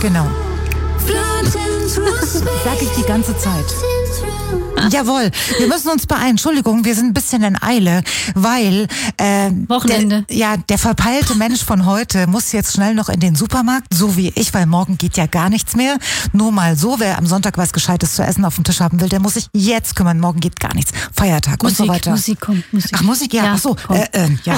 Genau. Sag ich die ganze Zeit. Jawohl, wir müssen uns beeilen. Entschuldigung, wir sind ein bisschen in Eile, weil Wochenende. Der verpeilte Mensch von heute muss jetzt schnell noch in den Supermarkt, so wie ich, weil morgen geht ja gar nichts mehr. Nur mal so, wer am Sonntag was Gescheites zu essen auf dem Tisch haben will, der muss sich jetzt kümmern. Morgen geht gar nichts. Feiertag und so weiter. Musik kommt. Ach, Musik, ja. Ach so, ja.